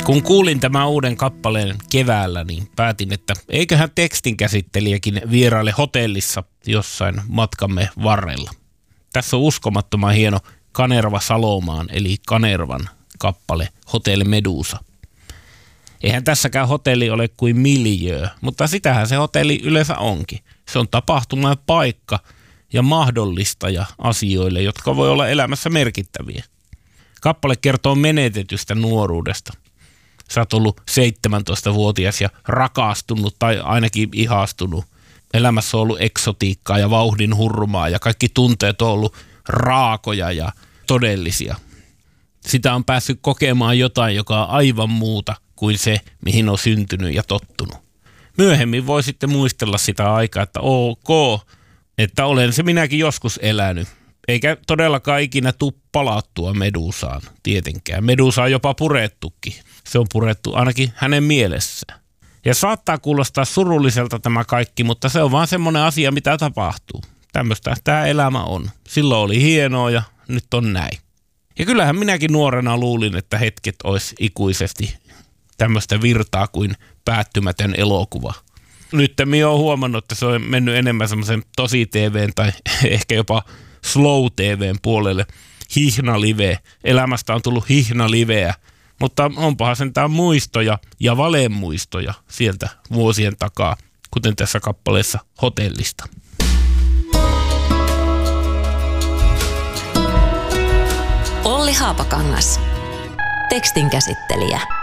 Kun kuulin tämän uuden kappaleen keväällä, niin päätin, että eiköhän tekstinkäsittelijäkin vieraile hotellissa jossain matkamme varrella. Tässä on uskomattoman hieno Kanerva Salomaan, eli Kanervan kappale Hotel Medusa. Eihän tässäkään hotelli ole kuin miljöö, mutta sitähän se hotelli yleensä onkin. Se on tapahtuma ja paikka ja mahdollistaja asioille, jotka voi olla elämässä merkittäviä. Kappale kertoo menetetystä nuoruudesta. Sä oot ollut 17-vuotias ja rakastunut tai ainakin ihastunut. Elämässä on ollut eksotiikkaa ja vauhdin hurmaa ja kaikki tunteet on ollut raakoja ja todellisia. Sitä on päässyt kokemaan jotain, joka on aivan muuta kuin se, mihin on syntynyt ja tottunut. Myöhemmin voi sitten muistella sitä aikaa, että ok, että olen se minäkin joskus elänyt. Eikä todellakaan ikinä tule palattua Medusaan tietenkään. Medusa on jopa purettukin. Se on purettu ainakin hänen mielessään. Ja saattaa kuulostaa surulliselta tämä kaikki, mutta se on vaan semmoinen asia, mitä tapahtuu. Tämmöistä tämä elämä on. Silloin oli hienoa ja nyt on näin. Ja kyllähän minäkin nuorena luulin, että hetket olisi ikuisesti tämmöistä virtaa kuin päättymätön elokuva. Nyt minä olen huomannut, että se on mennyt enemmän semmoisen tosi-tv:n tai ehkä jopa slow-tv:n puolelle. Hihnalive. Elämästä on tullut hihnaliveä, mutta onpahan sentään muistoja ja valemuistoja sieltä vuosien takaa, kuten tässä kappaleessa Hotellista. Olli Haapakangas, tekstinkäsittelijä.